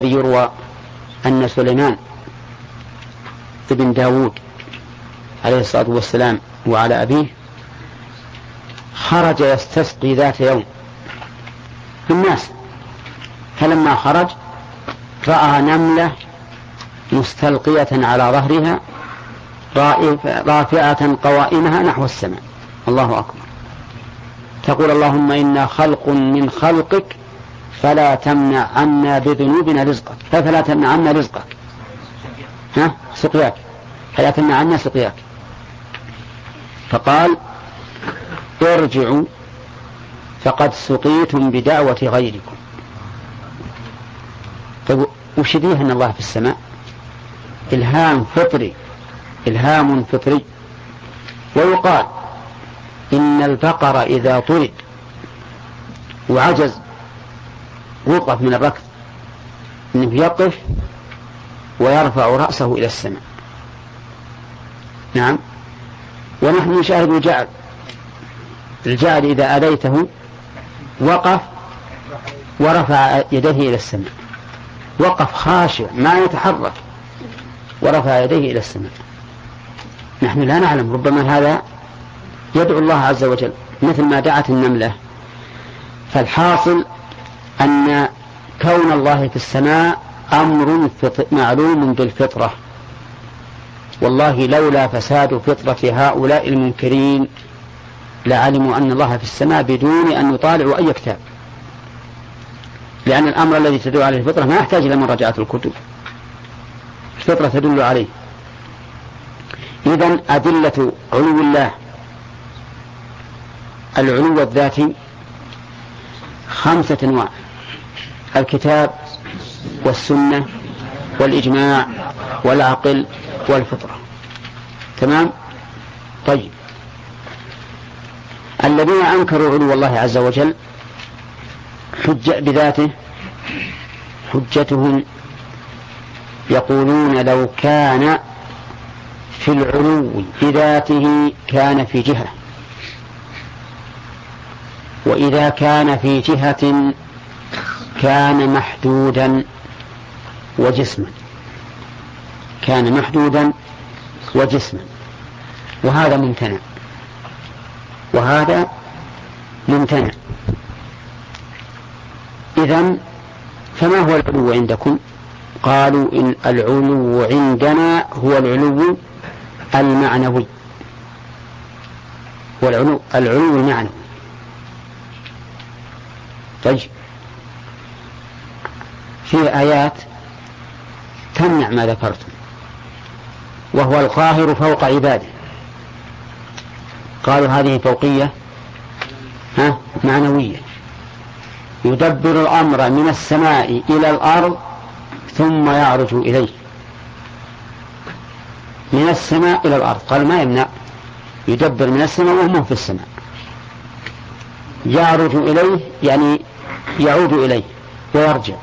يروى أن سليمان ابن داود عليه الصلاة والسلام وعلى أبيه خرج يستسقي ذات يوم في الناس، فلما خرج رأى نملة مستلقية على ظهرها رافعة قوائمها نحو السماء. الله أكبر. تقول: اللهم إنا خلق من خلقك فلا تمنع عنا بذنوبنا رزقك، فلا تمنع عنا رزقك سقياك، فلا تمنع عنا سقياك. فقال: ارجعوا فقد سقيتم بدعوة غيركم. وشبيه أن الله في السماء إلهام فطري. ويقال إن البقر إذا طرد وعجز وقف من الركض إنه يقف ويرفع رأسه إلى السماء. نعم. ونحن نشاهد الجعل إذا أذيته وقف ورفع يديه إلى السماء، وقف خاشع ما يتحرك ورفع يديه إلى السماء. نحن لا نعلم، ربما هذا يدعو الله عز وجل مثل ما دعت النملة. فالحاصل أن كون الله في السماء أمر معلوم بالفطرة، والله لولا فساد فطرة هؤلاء المنكرين لعلموا أن الله في السماء بدون أن يطالعوا أي كتاب، لأن الأمر الذي تدل عليه الفطرة ما يحتاج إلى مراجعة الكتب، الفطرة تدل عليه. إذن أدلة علو الله العلو الذاتي 5 أنواع: الكتاب والسنة والإجماع والعقل والفطرة. تمام؟ طيب، الذين أنكروا علو الله عز وجل بذاته حجتهم يقولون: لو كان في العلو بذاته كان في جهة، وإذا كان في جهة كان محدودا وجسما، وهذا ممتنع. إذن فما هو العلو عندكم؟ قالوا: إن العلو عندنا هو العلو المعنوي، العلو المعنوي. طيب، في آيات تمنع ما ذكرتم، وهو القاهر فوق عباده. قالوا هذه فوقية معنوية، يدبر الأمر من السماء إلى الأرض ثم يعرج إليه. من السماء إلى الأرض، قال ما يمنع، يدبر من السماء وهم في السماء، يعرج إليه يعني يعود إليه ويرجع.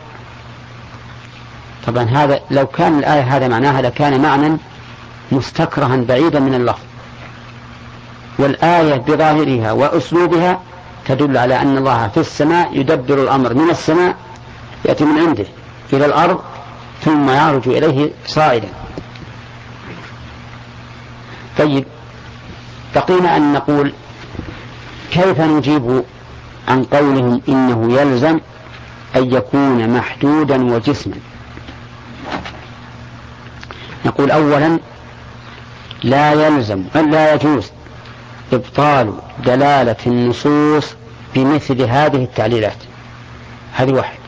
طبعا هذا لو كان الآية هذا معناها لكان معنى مستكرها بعيدا من اللفظ، والآية بظاهرها وأسلوبها تدل على أن الله في السماء يدبر الأمر من السماء، يأتي من عنده إلى الأرض ثم يعرج إليه صاعدا. طيب، بقينا أن نقول: كيف نجيب عن قولهم إنه يلزم أن يكون محدودا وجسما؟ نقول: أولا لا يجوز إبطال دلالة النصوص بمثل هذه التعليلات، هذه واحد.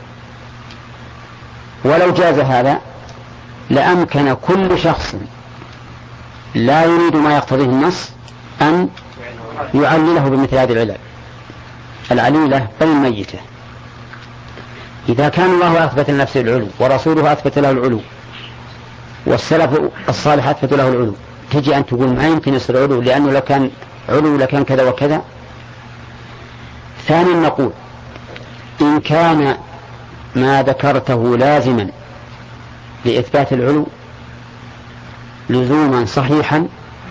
ولو جاز هذا لأمكن كل شخص لا يريد ما يقتضيه النص أن يعلله بمثل هذه العليلة بل الميتة. إذا كان الله أثبت لنفسه العلو ورسوله أثبت له العلو والسلف الصالح أثبت له العلو، تجي أن تقول ما يمكن يصير علو لأنه لو كان علو لكان كذا وكذا. ثانيا نقول: إن كان ما ذكرته لازما لإثبات العلو لزوما صحيحا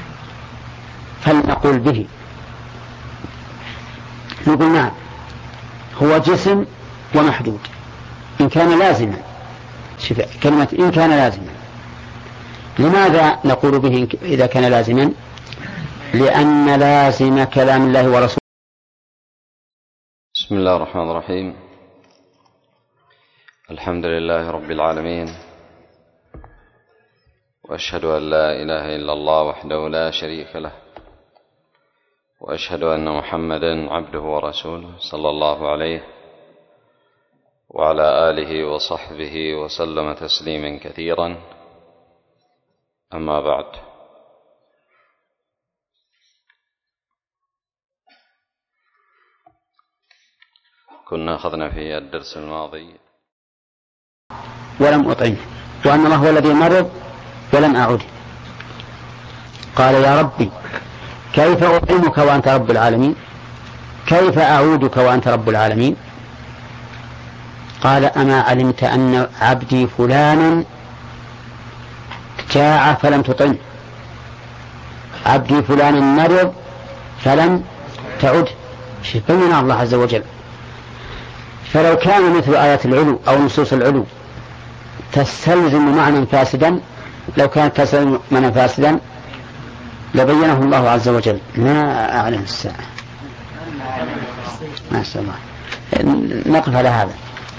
فلنقول به. نقول: نعم، هو جسم ومحدود إن كان لازما، كلمة إن كان لازما. لماذا نقول به إذا كان لازما؟ لأن لازم كلام الله ورسوله. بسم الله الرحمن الرحيم. الحمد لله رب العالمين، وأشهد أن لا إله إلا الله وحده لا شريك له، وأشهد أن محمدا عبده ورسوله صلى الله عليه وعلى آله وصحبه وسلم تسليما كثيرا. أما بعد، كنا أخذنا في الدرس الماضي ولم أطعمه، وأن الله هو الذي مرض ولم أعد. قال يا ربي كيف أطعمك وأنت رب العالمين؟ كيف أعودك وأنت رب العالمين؟ قال أما علمت أن عبدي فلانا جاع فلم تطعمه، عبدي فلان مرض فلم تعد. بين الله عز وجل. فلو كان مثل آيات العلو أو نصوص العلو تستلزم معنى فاسدا، لو كانت تستلزم معنى فاسدا لبينه الله عز وجل. ما أعلم الساعة، ما شاء الله. نقف على هذا.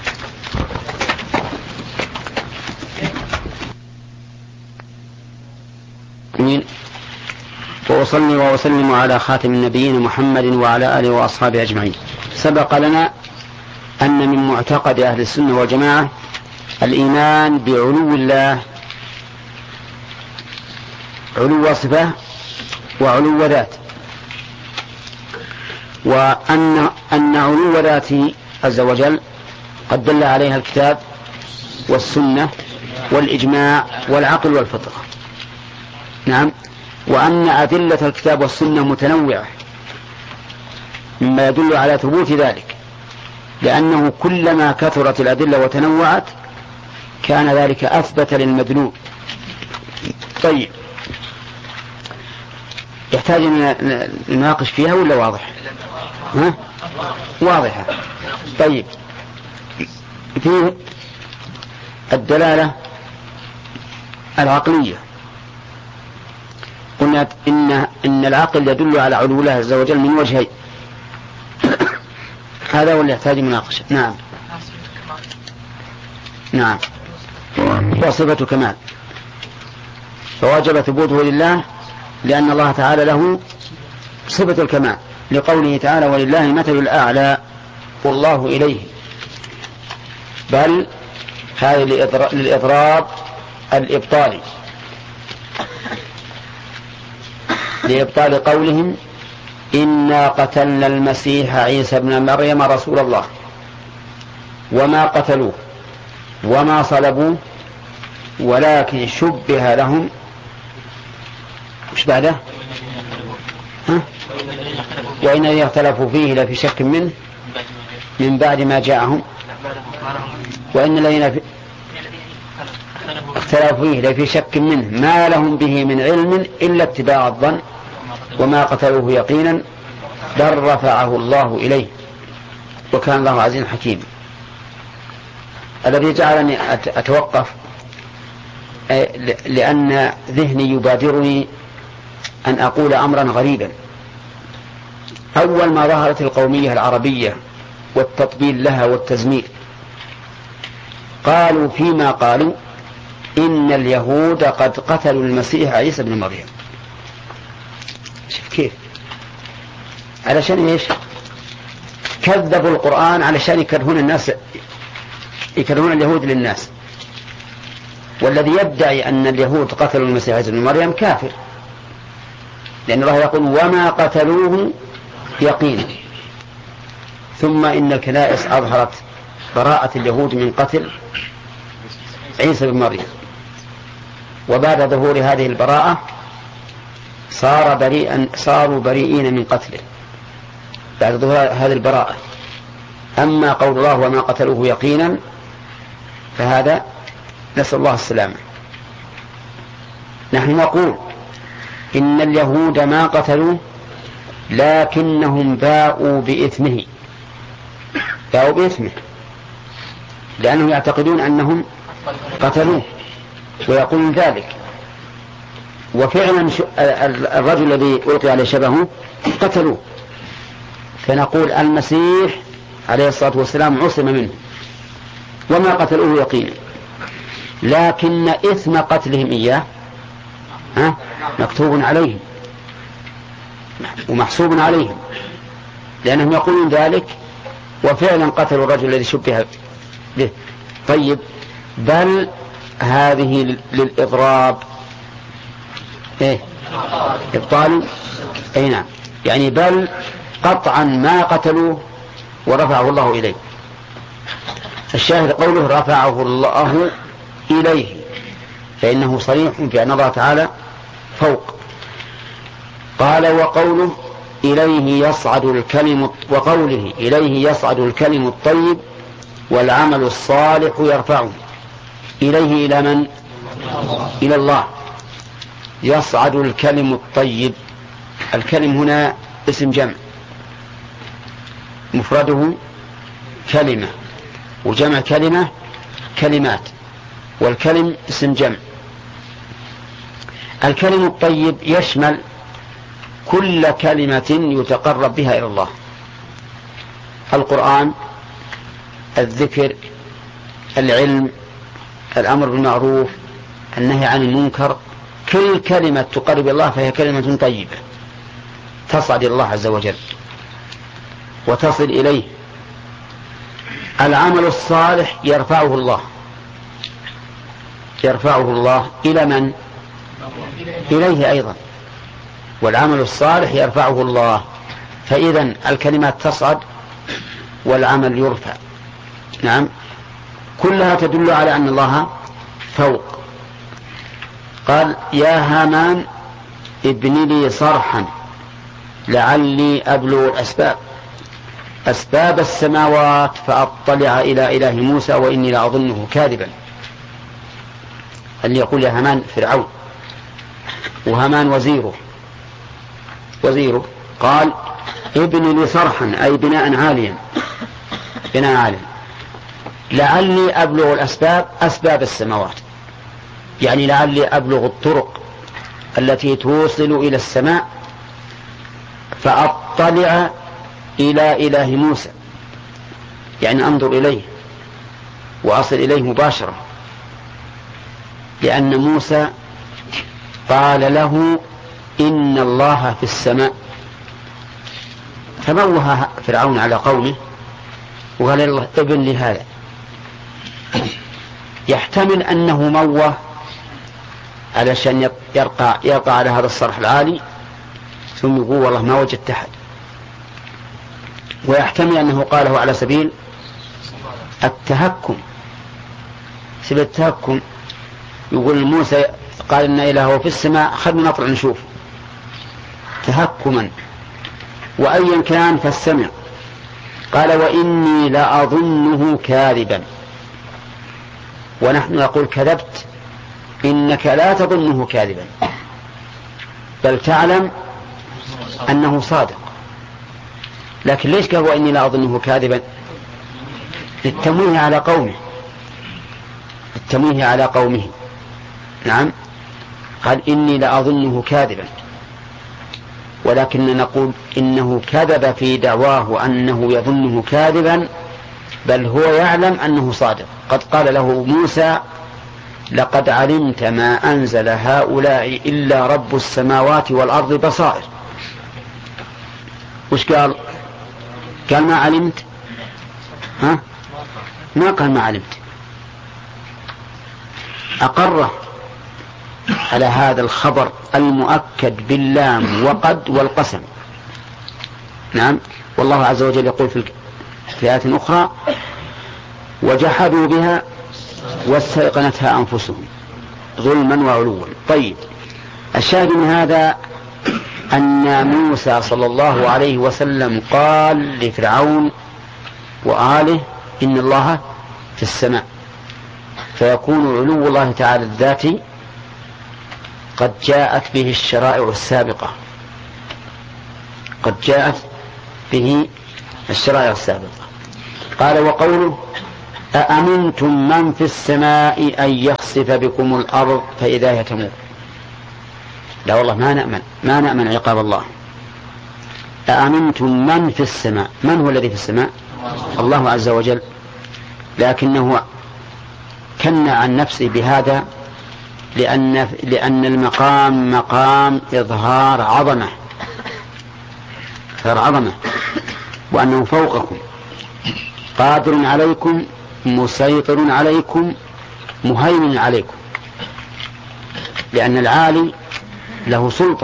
وأصلي وأسلم على خاتم النبيين محمد وعلى آله وأصحابه أجمعين. سبق لنا أن من معتقد أهل السنة والجماعة الإيمان بعلو الله، علو صفة وعلو ذات، وأن علو ذاته عز وجل قد دل عليها الكتاب والسنة والإجماع والعقل والفطرة. نعم. وأن أدلة الكتاب والسنة متنوعة مما يدل على ثبوت ذلك، لأنه كلما كثرت الأدلة وتنوعت كان ذلك أثبت للمدلول. طيب، يحتاج أن نناقش فيها ولا واضح؟ واضحة. طيب، في الدلالة العقلية قلنا إن العقل يدل على علو الله عز وجل من وجهين. هذا هو اللي يحتاج مناقشة. نعم نعم. وصفة كمال، فوجب ثبوته لله لأن الله تعالى له صفة الكمال، لقوله تعالى ولله المثل الأعلى والله إليه. بل هذا للإضراب الإبطالي، لإبطال قولهم إنا قتلنا المسيح عيسى ابن مريم رسول الله وما قتلوه وما صلبوه ولكن شبه لهم. مش بعده؟ وإن الذين اختلفوا فيه لفي شك منه من بعد ما جاءهم، وإن الذين اختلفوا فيه لفي شك منه ما لهم به من علم إلا اتباع الظن وما قتلوه يقينا بل رفعه الله إليه وكان الله عزيزا حكيما. الذي جعلني أتوقف لأن ذهني يبادرني أن أقول أمرا غريبا. أول ما ظهرت القومية العربية والتطبيل لها والتزمير قالوا فيما قالوا إن اليهود قد قتلوا المسيح عيسى بن مريم. شوف كيف، علشان إيش؟ كذبوا القرآن علشان يكرهون الناس، يكرهون اليهود للناس. والذي يدعي أن اليهود قتلوا المسيح عيسى بن مريم كافر، لأن الله يقول وما قتلوه يقينا. ثم إن الكنائس أظهرت براءة اليهود من قتل عيسى بن مريم، وبعد ظهور هذه البراءة صاروا بريئين من قتله بعد ظهور هذه البراءة. أما قول الله وما قتلوه يقينا فهذا نسأل الله السلامة. نحن نقول إن اليهود ما قتلوه لكنهم باءوا بإثمه، لأنهم يعتقدون أنهم قتلوه ويقولون ذلك. وفعلا الرجل الذي ألقي عليه شبهه قتلوه. فنقول المسيح عليه الصلاة والسلام عصم منه وما قتلوه يقينا، لكن إثم قتلهم إياه مكتوب عليهم ومحسوب عليهم، لأنهم يقولون ذلك وفعلا قتلوا الرجل الذي شبه به. طيب، بل هذه للإضراب إبطال، أي نعم، يعني بل قطعا ما قتلوه ورفعه الله إليه. الشاهد قوله رفعه الله إليه، فإنه صريح بأن الله تعالى فوق. قال وقوله إليه يصعد الكلم الطيب والعمل الصالح يرفعه. إليه إلى من؟ إلى الله. يصعد الكلم الطيب، الكلم هنا اسم جمع، مفرده كلمة، وجمع كلمة كلمات، والكلم اسم جمع. الكلم الطيب يشمل كل كلمة يتقرب بها إلى الله، القرآن، الذكر، العلم، الأمر بالمعروف، النهي عن المنكر، كل كلمة تقرب الله فهي كلمة طيبة تصعد إلى الله عز وجل وتصل إليه. العمل الصالح يرفعه الله إلى من؟ إليه أيضا، والعمل الصالح يرفعه الله. فإذا الكلمات تصعد والعمل يرفع. نعم، كلها تدل على أن الله فوق. قال يا هامان ابن لي صرحا لعلي أبلغ أسباب السماوات فأطلع إلى إله موسى وإني لأظنه كاذبا. اللي يقول يا هامان فرعون، وهامان وزيره قال ابن لي صرحا أي بناء عاليا، لعلي أبلغ أسباب السماوات، يعني لعلي أبلغ الطرق التي توصل إلى السماء فأطلع إلى إله موسى، يعني أنظر إليه وأصل إليه مباشرة، لأن موسى قال له إن الله في السماء، فموه فرعون على قومه وقال الله ابن لهذا. يحتمل أنه موه علشان يرقى على هذا الصرح العالي ثم يقول والله ما وجدت أحد، ويحتمل أنه قاله على سبيل التهكم، يقول موسى قال إن إلهه في السماء خلنا نطلع نشوف، تهكما. وأيا كان فالسمع. قال وإني لأظنه كاذبا، ونحن نقول كذبت، إنك لا تظنه كاذبا بل تعلم أنه صادق. لكن ليش قال وإني لا أظنه كاذبا؟ للتمويه على قومه. نعم، قال إني لا أظنه كاذبا، ولكن نقول إنه كذب في دعواه أنه يظنه كاذبا، بل هو يعلم أنه صادق. قد قال له موسى لقد علمت ما أنزل هؤلاء إلا رب السماوات والأرض بصائر. وش قال ما علمت؟ ما قال ما علمت، أقره على هذا الخبر المؤكد باللام وقد والقسم. نعم، والله عز وجل يقول في آيات أخرى وجحدوا بها واستيقنتها أنفسهم ظلما وعلوا. طيب، الشاهد من هذا أن موسى صلى الله عليه وسلم قال لفرعون وآله إن الله في السماء، فيكون علو الله تعالى الذاتي قد جاءت به الشرائع السابقة، قال وقوله أأمنتم من في السماء أن يخسف بكم الأرض فإذا هي تمور. لا والله ما نأمن عقاب الله. أأمنتم من في السماء، من هو الذي في السماء؟ الله عز وجل، لكنه كنى عن نفسه بهذا لأن المقام مقام إظهار عظمة، وأنه فوقكم قادر عليكم مسيطر عليكم مهيمن عليكم، لأن العالي له سلطة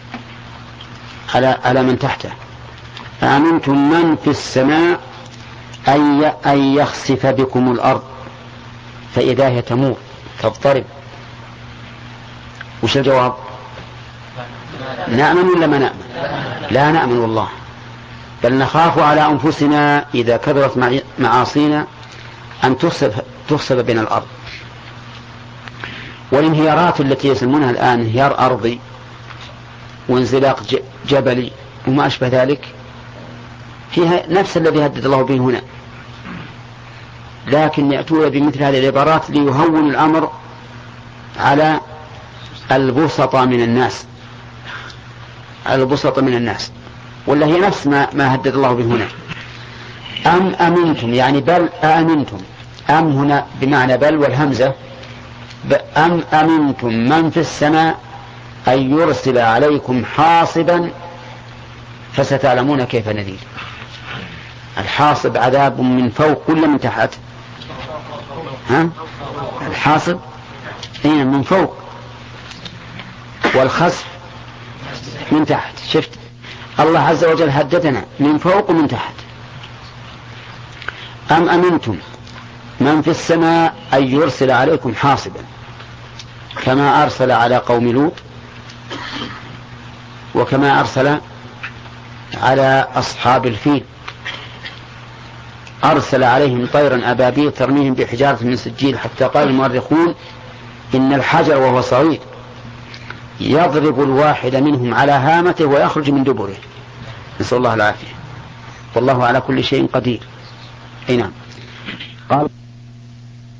على من تحته. أأمنتم من في السماء أن يخسف بكم الأرض فإذا هي تمور تضطرب. وش الجواب؟ نأمن ولا ما نأمن؟ لا نأمن والله، بل نخاف على أنفسنا إذا كبرت معاصينا أن تخسف بنا الأرض. والانهيارات التي يسمونها الآن انهيار أرضي وانزلاق جبلي وما أشبه ذلك فيها نفس الذي هدد الله به هنا، لكن يأتون بمثل هذه العبارات ليهون الأمر على البسطة من الناس، ولا هي نفس ما هدد الله به هنا. أم أمنتم يعني بل أأمنتم، أم هنا بمعنى بل والهمزة، أم أمنتم من في السماء أن يرسل عليكم حاصبا فستعلمون كيف نذير. الحاصب عذاب من فوق ولا من تحت؟ الحاصب من فوق، والخسف من تحت. شفت الله عز وجل هددنا من فوق ومن تحت. أم أمنتم من في السماء أن يرسل عليكم حاصبا كما أرسل على قوم لوط وكما أرسل على أصحاب الفيل، أرسل عليهم طيرا أبابيل ترميهم بحجارة من سجيل حتى قال المؤرخون إن الحجر وهو صغير يضرب الواحد منهم على هامته ويخرج من دبره، نسأل الله العافية، والله على كل شيء قدير. أي نعم. قال